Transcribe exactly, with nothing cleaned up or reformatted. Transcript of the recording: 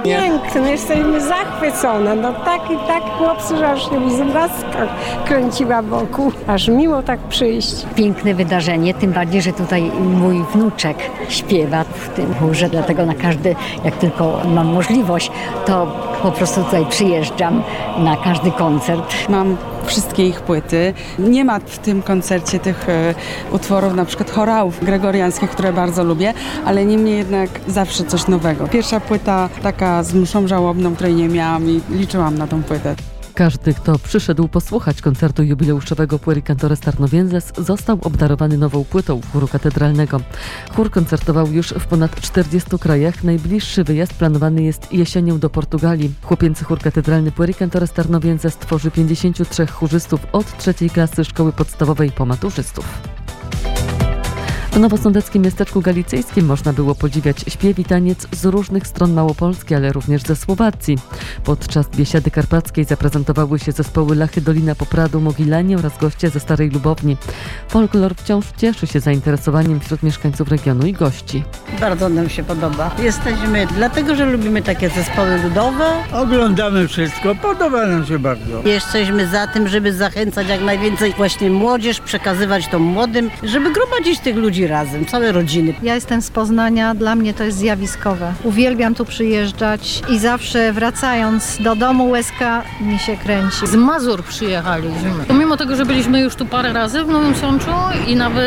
Piękny, jesteśmy zachwycone. No tak i tak chłopcy, że aż się łzaska kręciła wokół. Aż miło tak przyjść. Piękne wydarzenie, tym bardziej, że tutaj mój wnuczek śpiewa w tym chórze, dlatego na każdy, jak tylko mam możliwość, to po prostu tutaj przyjeżdżam na każdy koncert. Mam wszystkie ich płyty. Nie ma w tym koncercie tych e, utworów, na przykład chorałów gregoriańskich, które bardzo lubię, ale niemniej jednak zawsze coś nowego. Pierwsza płyta taka z mszą żałobną, której nie miałam i liczyłam na tą płytę. Każdy, kto przyszedł posłuchać koncertu jubileuszowego Pueri Cantores Tarnowienses, został obdarowany nową płytą chóru katedralnego. Chór koncertował już w ponad czterdziestu krajach. Najbliższy wyjazd planowany jest jesienią do Portugalii. Chłopięcy chór katedralny Pueri Cantores Tarnovienses tworzy pięćdziesięciu trzech chórzystów od trzeciej klasy szkoły podstawowej po maturzystów. W nowosądeckim miasteczku galicyjskim można było podziwiać śpiew i taniec z różnych stron Małopolski, ale również ze Słowacji. Podczas Biesiady Karpackiej zaprezentowały się zespoły Lachy Dolina Popradu, Mogilanie oraz goście ze Starej Lubowni. Folklor wciąż cieszy się zainteresowaniem wśród mieszkańców regionu i gości. Bardzo nam się podoba. Jesteśmy dlatego, że lubimy takie zespoły ludowe. Oglądamy wszystko, podoba nam się bardzo. Jesteśmy za tym, żeby zachęcać jak najwięcej właśnie młodzież, przekazywać to młodym, żeby gromadzić tych ludzi razem, całe rodziny. Ja jestem z Poznania, dla mnie to jest zjawiskowe. Uwielbiam tu przyjeżdżać i zawsze wracając do domu łezka mi się kręci. Z Mazur przyjechaliśmy. Pomimo tego, że byliśmy już tu parę razy w Nowym Sączu i nawet